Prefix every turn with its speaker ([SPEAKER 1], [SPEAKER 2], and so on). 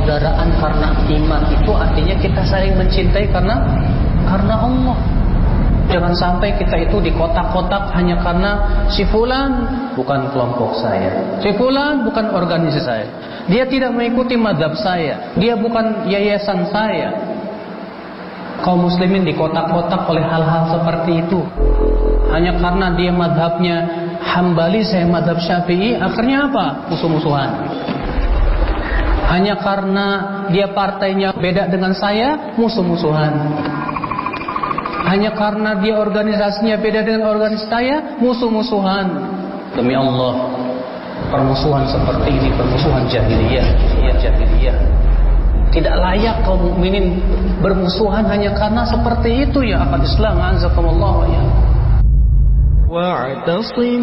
[SPEAKER 1] persaudaraan karena iman itu artinya kita saling mencintai karena Allah. Jangan sampai kita itu di kotak-kotak hanya karena si fulan bukan kelompok saya, si fulan bukan organisasi saya, dia tidak mengikuti mazhab saya, dia bukan yayasan saya. Kaum muslimin di kotak-kotak oleh hal-hal seperti itu. Hanya karena dia mazhabnya Hambali, saya mazhab Syafi'i, akhirnya apa? Musuh-musuhan. Hanya karena dia partainya beda dengan saya, musuh-musuhan. Hanya karena dia organisasinya beda dengan organisasi saya, musuh-musuhan. Demi Allah, permusuhan seperti ini permusuhan jahiliyah. Tidak layak kaum mukminin bermusuhan hanya karena seperti itu ya akhwat Islam, azakumullah ya.